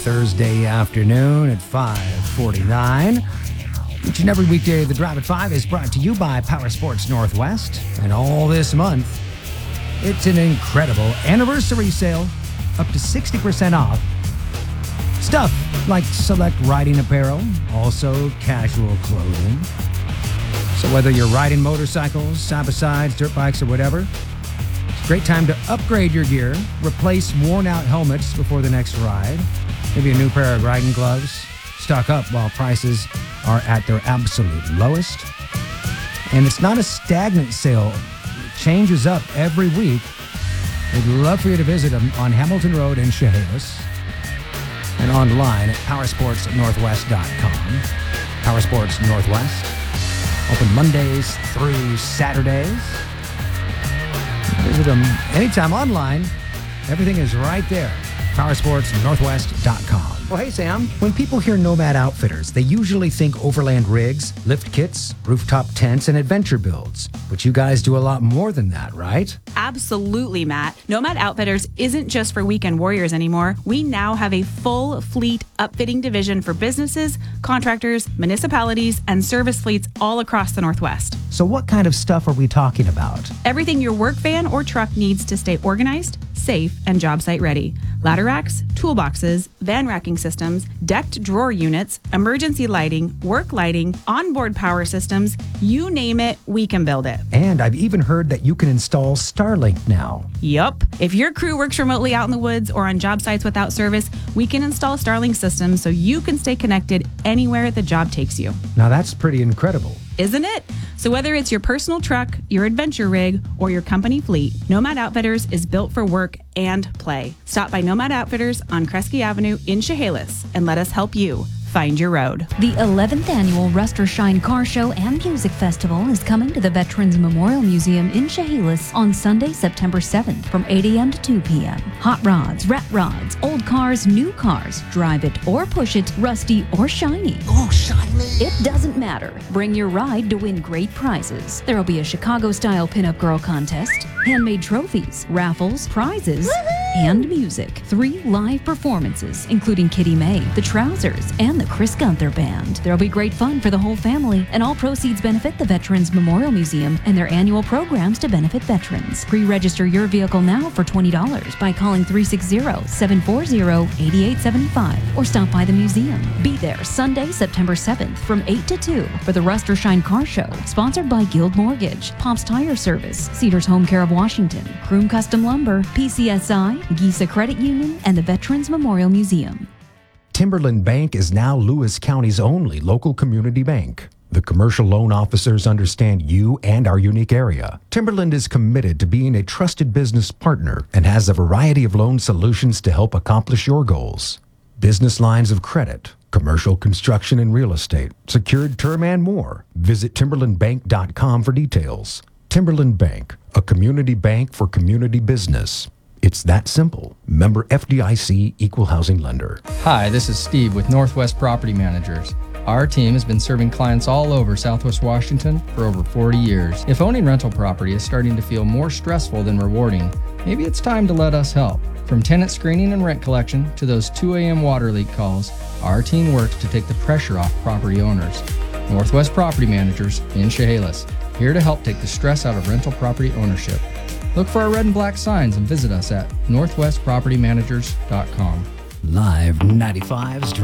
Thursday afternoon at 5:49. Each and every weekday, the Drive at 5 is brought to you by Power Sports Northwest. And all this month, it's an incredible anniversary sale, up to 60% off. Stuff like select riding apparel, also casual clothing. So whether you're riding motorcycles, side-by-sides, dirt bikes, or whatever, it's a great time to upgrade your gear, replace worn-out helmets before the next ride, maybe a new pair of riding gloves, stock up while prices are at their absolute lowest. And it's not a stagnant sale. It changes up every week. We'd love for you to visit them on Hamilton Road in Chehalis and online at powersportsnorthwest.com. Powersports Northwest, open Mondays through Saturdays. Visit them anytime online. Everything is right there. powersportsnorthwest.com. Well, hey, Sam. When people hear Nomad Outfitters, they usually think overland rigs, lift kits, rooftop tents, and adventure builds. But you guys do a lot more than that, right? Absolutely, Matt. Nomad Outfitters isn't just for weekend warriors anymore. We now have a full fleet upfitting division for businesses, contractors, municipalities, and service fleets all across the Northwest. So what kind of stuff are we talking about? Everything your work van or truck needs to stay organized, safe, and job site ready. Ladder racks, toolboxes, van racking systems, decked drawer units, emergency lighting, work lighting, onboard power systems, you name it, we can build it. And I've even heard that you can install Starlink now. Yup. If your crew works remotely out in the woods or on job sites without service, we can install Starlink systems so you can stay connected anywhere the job takes you. Now that's pretty incredible. Isn't it? So whether it's your personal truck, your adventure rig, or your company fleet, Nomad Outfitters is built for work and play. Stop by Nomad Outfitters on Kresge Avenue in Chehalis and let us help you find your road. The 11th annual Rust or Shine Car Show and Music Festival is coming to the Veterans Memorial Museum in Chehalis on Sunday, September 7th from 8 a.m. to 2 p.m. Hot rods, rat rods, old cars, new cars, drive it or push it, rusty or shiny. Oh, shiny! It doesn't matter. Bring your ride to win great prizes. There will be a Chicago-style pinup girl contest, handmade trophies, raffles, prizes, and music. 3 live performances, including Kitty May, The Trousers, and the Chris Gunther Band. There'll be great fun for the whole family, and all proceeds benefit the Veterans Memorial Museum and their annual programs to benefit veterans. Pre-register your vehicle now for $20 by calling 360-740-8875 or stop by the museum. Be there Sunday, September 7th from 8 to 2 for the Rust or Shine Car Show, sponsored by Guild Mortgage, Pops Tire Service, Cedars Home Care of Washington, Croom Custom Lumber, PCSI, Gisa Credit Union, and the Veterans Memorial Museum. Timberland Bank is now Lewis County's only local community bank. The commercial loan officers understand you and our unique area. Timberland is committed to being a trusted business partner and has a variety of loan solutions to help accomplish your goals. Business lines of credit, commercial construction and real estate, secured term, and more. Visit timberlandbank.com for details. Timberland Bank, a community bank for community business. It's that simple. Member FDIC, Equal Housing Lender. Hi, this is Steve with Northwest Property Managers. Our team has been serving clients all over Southwest Washington for over 40 years. If owning rental property is starting to feel more stressful than rewarding, maybe it's time to let us help. From tenant screening and rent collection to those 2 a.m. water leak calls, our team works to take the pressure off property owners. Northwest Property Managers in Chehalis, here to help take the stress out of rental property ownership. Look for our red and black signs and visit us at northwestpropertymanagers.com. Live 95's